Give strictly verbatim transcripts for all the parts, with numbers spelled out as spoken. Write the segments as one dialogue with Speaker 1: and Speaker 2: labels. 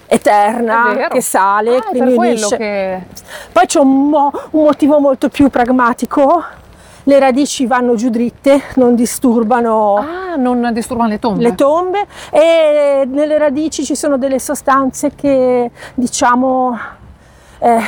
Speaker 1: eterna che sale,
Speaker 2: ah,
Speaker 1: quindi
Speaker 2: per quello
Speaker 1: unisce.
Speaker 2: Che...
Speaker 1: Poi c'è un, mo- un motivo molto più pragmatico: le radici vanno giù dritte, non disturbano
Speaker 2: ah, non disturbano le tombe.
Speaker 1: le tombe, e nelle radici ci sono delle sostanze che, diciamo, eh,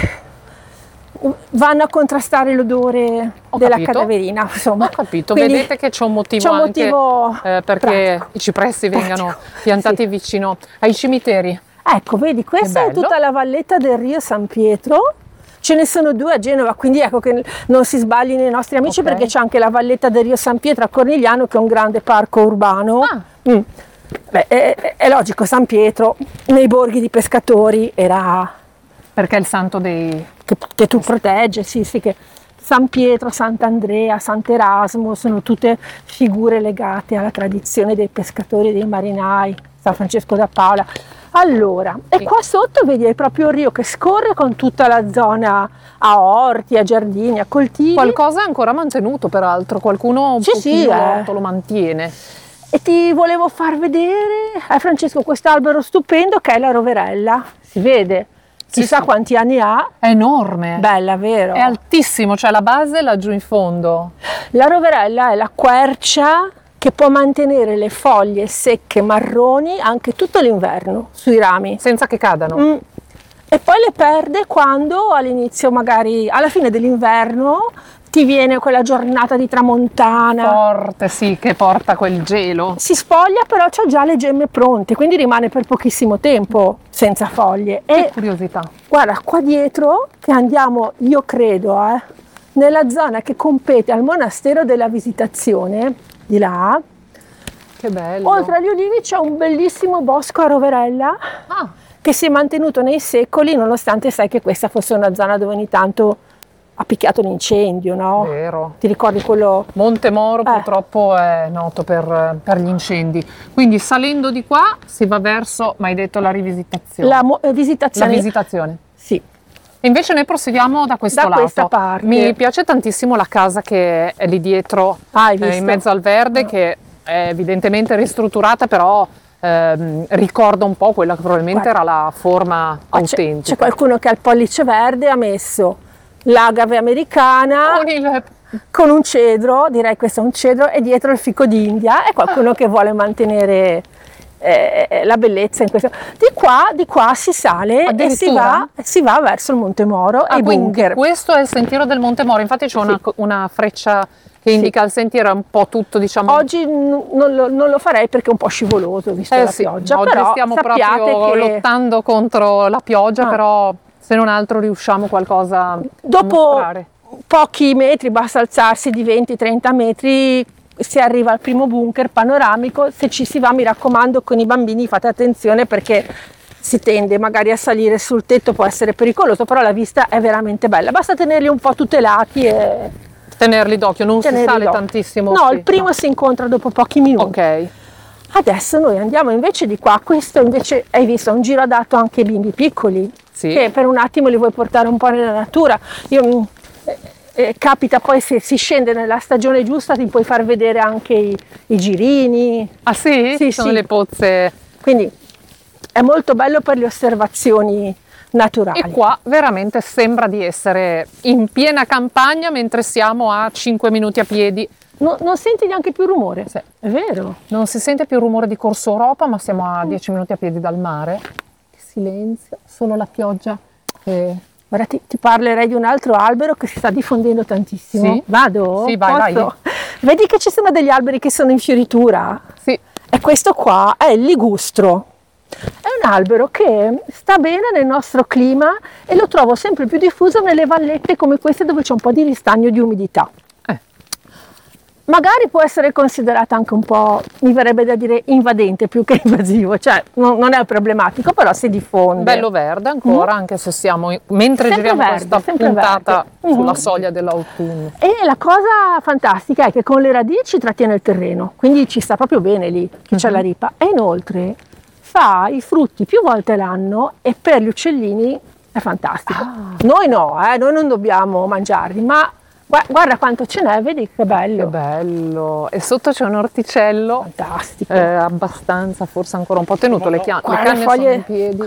Speaker 1: vanno a contrastare l'odore
Speaker 2: Ho
Speaker 1: della
Speaker 2: capito.
Speaker 1: cadaverina, insomma.
Speaker 2: Ho capito,
Speaker 1: Quindi
Speaker 2: vedete che c'è un motivo
Speaker 1: c'è un
Speaker 2: anche
Speaker 1: motivo
Speaker 2: eh, perché
Speaker 1: pratico.
Speaker 2: i cipressi vengano
Speaker 1: Pratico.
Speaker 2: piantati
Speaker 1: Sì.
Speaker 2: vicino ai cimiteri.
Speaker 1: Ecco, vedi, questa è
Speaker 2: bello.
Speaker 1: tutta la valletta del Rio San Pietro. Ce ne sono due a Genova, quindi ecco che non si sbaglino i nostri amici,
Speaker 2: Ok.
Speaker 1: perché c'è anche la valletta del Rio San Pietro a Cornigliano, che è un grande parco urbano.
Speaker 2: Ah.
Speaker 1: Mm. Beh, è, è- è logico, San Pietro nei borghi di pescatori era
Speaker 2: Perché è il santo dei...
Speaker 1: che, che tu protegge, sì, sì, che San Pietro, Sant'Andrea, Sant'Erasmo sono tutte figure legate alla tradizione dei pescatori e dei marinai, San Francesco da Paola. Allora, e qua sotto vedi hai proprio il Rio che scorre con tutta la zona a orti, a giardini, a coltivi.
Speaker 2: Qualcosa è ancora mantenuto, peraltro, qualcuno un
Speaker 1: Sì,
Speaker 2: pochino
Speaker 1: sì, eh.
Speaker 2: l'orto lo mantiene.
Speaker 1: E ti volevo far vedere, eh, Francesco, quest'albero stupendo che è la roverella. Si vede?
Speaker 2: Sì,
Speaker 1: Chissà
Speaker 2: sì.
Speaker 1: quanti anni ha.
Speaker 2: È enorme.
Speaker 1: Bella, vero?
Speaker 2: È altissimo, cioè la base è laggiù in fondo.
Speaker 1: La roverella è la quercia che può mantenere le foglie secche marroni anche tutto l'inverno sui rami.
Speaker 2: Senza che cadano.
Speaker 1: Mm. E poi le perde quando all'inizio, magari alla fine dell'inverno, ti viene quella giornata di tramontana.
Speaker 2: Forte, sì, che porta quel gelo.
Speaker 1: Si spoglia, però c'ha già le gemme pronte, quindi rimane per pochissimo tempo senza foglie.
Speaker 2: Che
Speaker 1: E
Speaker 2: curiosità.
Speaker 1: guarda, qua dietro, che andiamo, io credo, eh, nella zona che compete al monastero della Visitazione, di là,
Speaker 2: Che bello.
Speaker 1: oltre agli ulivi c'è un bellissimo bosco a roverella
Speaker 2: Ah,
Speaker 1: che si è mantenuto nei secoli, nonostante sai che questa fosse una zona dove ogni tanto ha picchiato l'incendio, no?
Speaker 2: vero.
Speaker 1: Ti ricordi quello?
Speaker 2: Monte Moro
Speaker 1: Eh.
Speaker 2: purtroppo è noto per, per gli incendi. Quindi salendo di qua si va verso, mi hai detto, la rivisitazione.
Speaker 1: La mo- eh,
Speaker 2: La
Speaker 1: visitazione.
Speaker 2: visitazione.
Speaker 1: Sì.
Speaker 2: E invece noi proseguiamo da questo
Speaker 1: Da
Speaker 2: lato.
Speaker 1: questa parte.
Speaker 2: Mi piace tantissimo la casa che è lì dietro,
Speaker 1: Ah, hai
Speaker 2: eh,
Speaker 1: visto?
Speaker 2: in mezzo al verde, che è evidentemente ristrutturata, però ehm, ricorda un po' quella che probabilmente
Speaker 1: Guarda.
Speaker 2: era la forma
Speaker 1: Qua c'è,
Speaker 2: autentica.
Speaker 1: c'è qualcuno che al pollice verde ha messo l'agave americana
Speaker 2: Con il-
Speaker 1: con un cedro, direi questo è un cedro, e dietro il fico d'India, e qualcuno che vuole mantenere eh, la bellezza in questo. Di qua, di qua si sale e si
Speaker 2: Addirittura?
Speaker 1: va, si va verso il Monte Moro
Speaker 2: Ah,
Speaker 1: e i
Speaker 2: quindi
Speaker 1: bunker.
Speaker 2: questo è il sentiero del Monte Moro, infatti c'è una, una freccia che
Speaker 1: Sì.
Speaker 2: indica il sentiero, è un po' tutto, diciamo.
Speaker 1: Oggi n- non, lo, non lo farei perché è un po' scivoloso visto
Speaker 2: Eh
Speaker 1: la
Speaker 2: sì,
Speaker 1: pioggia,
Speaker 2: oggi
Speaker 1: però
Speaker 2: stiamo
Speaker 1: sappiate
Speaker 2: proprio
Speaker 1: che
Speaker 2: lottando contro la pioggia,
Speaker 1: Ah.
Speaker 2: però se non altro riusciamo qualcosa a
Speaker 1: dopo
Speaker 2: mostrare.
Speaker 1: pochi metri, basta alzarsi di venti trenta metri, si arriva al primo bunker panoramico. Se ci si va, mi raccomando, con i bambini fate attenzione perché si tende magari a salire sul tetto, può essere pericoloso, però la vista è veramente bella, basta tenerli un po' tutelati e
Speaker 2: Tenerli d'occhio, non si
Speaker 1: tenerli
Speaker 2: sale
Speaker 1: d'occhio.
Speaker 2: tantissimo.
Speaker 1: No,
Speaker 2: sì,
Speaker 1: il primo si incontra dopo pochi minuti.
Speaker 2: Ok,
Speaker 1: Adesso noi andiamo invece di qua. Questo invece, hai visto, è un giro adatto anche ai bimbi piccoli,
Speaker 2: sì.
Speaker 1: che per un attimo li vuoi portare un po' nella natura. Io, mm, eh, eh, capita poi, se si scende nella stagione giusta, ti puoi far vedere anche i, i girini,
Speaker 2: Ah sì?
Speaker 1: Sì,
Speaker 2: Sono
Speaker 1: sì.
Speaker 2: le pozze.
Speaker 1: quindi è molto bello per le osservazioni naturali.
Speaker 2: E qua veramente sembra di essere in piena campagna mentre siamo a cinque minuti a piedi.
Speaker 1: No- non senti neanche più rumore,
Speaker 2: Sì.
Speaker 1: è vero.
Speaker 2: Non si sente più il rumore di Corso Europa, ma siamo a dieci minuti a piedi dal mare. Che silenzio, solo la pioggia. che-
Speaker 1: Ora ti, ti parlerei di un altro albero che si sta diffondendo tantissimo.
Speaker 2: Sì?
Speaker 1: Vado?
Speaker 2: Sì, vai,
Speaker 1: Posso? Vedi che ci sono degli alberi che sono in fioritura?
Speaker 2: Sì,
Speaker 1: E questo qua è il ligustro. È un albero che sta bene nel nostro clima e lo trovo sempre più diffuso nelle vallette come queste dove c'è un po' di ristagno di umidità.
Speaker 2: Eh.
Speaker 1: Magari può essere considerata anche un po', mi verrebbe da dire, invadente più che invasivo, cioè non, non è problematico, però si diffonde.
Speaker 2: bello verde ancora, anche se siamo, in- mentre
Speaker 1: Sempre
Speaker 2: giriamo
Speaker 1: verde,
Speaker 2: questa
Speaker 1: sempre
Speaker 2: puntata
Speaker 1: verde.
Speaker 2: sulla
Speaker 1: Mhm.
Speaker 2: soglia dell'autunno.
Speaker 1: E la cosa fantastica è che con le radici trattiene il terreno, quindi ci sta proprio bene lì che c'è la ripa, e inoltre fa i frutti più volte l'anno e per gli uccellini è fantastico. Noi no, eh, noi non dobbiamo mangiarli, ma gua- guarda quanto ce n'è, vedi che
Speaker 2: Che
Speaker 1: bello.
Speaker 2: bello! E sotto c'è un orticello,
Speaker 1: Fantastico.
Speaker 2: eh, abbastanza, forse ancora un po' tenuto, le, chia- le
Speaker 1: Guarda,
Speaker 2: canne
Speaker 1: le foglie,
Speaker 2: sono in piedi.